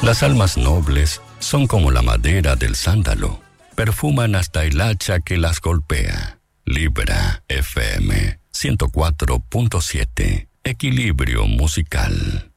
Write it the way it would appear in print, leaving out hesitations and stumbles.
Las almas nobles son como la madera del sándalo, perfuman hasta el hacha que las golpea. Libra FM 104.7. Equilibrio musical.